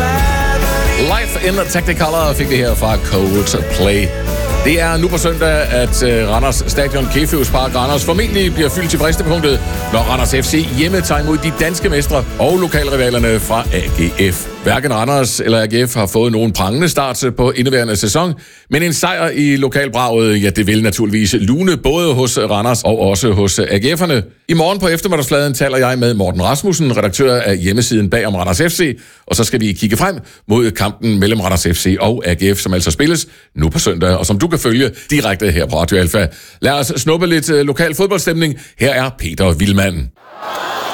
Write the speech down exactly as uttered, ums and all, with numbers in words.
Life in Technicolor fik det her fra Coldplay. Det er nu på søndag, at Randers Stadion Kefeus Park Randers formentlig bliver fyldt til bristepunktet, når Randers F C hjemme tager imod de danske mestre og lokalrivalerne fra A G F. Hverken Randers eller A G F har fået nogen prangende start på indeværende sæson, men en sejr i lokalbraget, ja, det vil naturligvis lune både hos Randers og også hos A G F'erne. I morgen på eftermiddagsfladen taler jeg med Morten Rasmussen, redaktør af hjemmesiden bag om Randers F C, og så skal vi kigge frem mod kampen mellem Randers F C og A G F, som altså spilles nu på søndag, og som du kan følge direkte her på Radio Alfa. Lad os snuppe lidt lokal fodboldstemning. Her er Peter Vilman.